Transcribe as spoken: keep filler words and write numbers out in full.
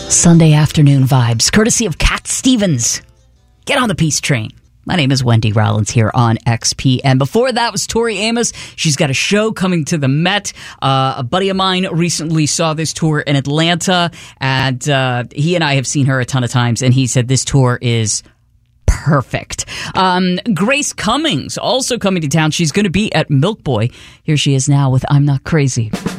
Sunday afternoon vibes, courtesy of Cat Stevens. Get on the peace train. My name is Wendy Rollins here on X P. And before that was Tori Amos. She's got a show coming to the Met. Uh, a buddy of mine recently saw this tour in Atlanta, and uh, he and I have seen her a ton of times, and he said this tour is perfect. Um, Grace Cummings also coming to town. She's going to be at Milk Boy. Here she is now with I'm Not Crazy.